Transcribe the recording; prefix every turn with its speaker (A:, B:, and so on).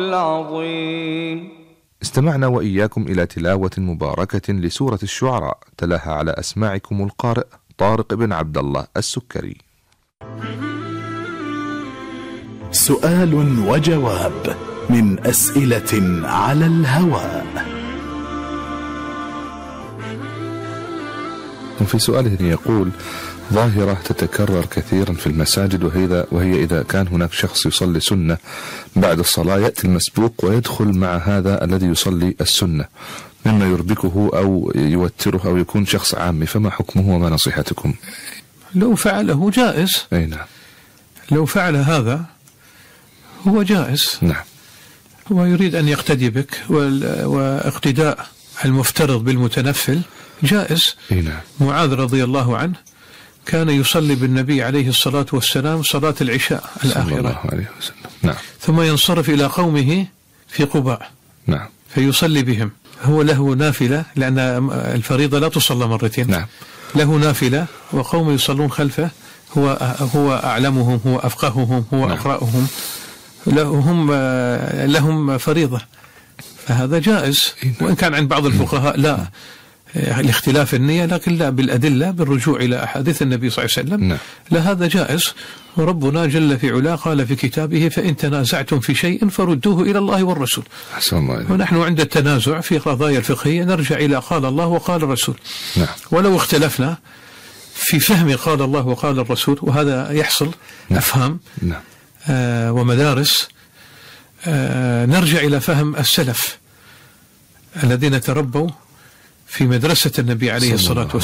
A: العظيم.
B: استمعنا وإياكم إلى تلاوة مباركة لسورة الشعراء، تلاها على أسماعكم القارئ طارق بن عبد الله السكري.
C: سؤال وجواب من أسئلة على الهواء.
B: في سؤاله يقول: ظاهرة تتكرر كثيرا في المساجد، وهي إذا كان هناك شخص يصلي سنة بعد الصلاة يأتي المسبوق ويدخل مع هذا الذي يصلي السنة، مما يربكه أو يوتره أو يكون شخص عامي، فما حكمه وما نصيحتكم؟
D: لو فعله جائز.
B: أي نعم.
D: لو فعل هذا هو جائز.
B: نعم.
D: هو يريد أن يقتدي بك، واقتداء المفترض بالمتنفل جائز.
B: نعم.
D: معاذ رضي الله عنه كان يصلي بالنبي عليه الصلاة والسلام صلاة العشاء الآخرة
B: صلى الله عليه وسلم. نعم.
D: ثم ينصرف إلى قومه في قباء.
B: نعم.
D: فيصلي بهم. هو له نافلة، لأن الفريضة لا تصلى مرتين.
B: نعم.
D: له نافلة وقوم يصلون خلفه، هو أعلمهم، هو أفقههم، هو
B: نعم.
D: أقرأهم، لهم فريضة، فهذا جائز. وإن كان عند بعض الفقهاء لا، الاختلاف النية، لكن لا، بالأدلة، بالرجوع إلى أحاديث النبي صلى الله عليه وسلم.
B: نعم.
D: لهذا جائز. وربنا جل في علاه قال في كتابه: فإن تنازعتم في شيء فردوه إلى الله والرسول.
B: أحسن الله إليك.
D: ونحن عند التنازع في قضايا الفقهية نرجع إلى قال الله وقال الرسول.
B: نعم.
D: ولو اختلفنا في فهم قال الله وقال الرسول، وهذا يحصل،
B: نعم.
D: أفهام
B: نعم.
D: ومدارس، نرجع إلى فهم السلف الذين تربوا في مدرسة النبي عليه الصلاة والسلام.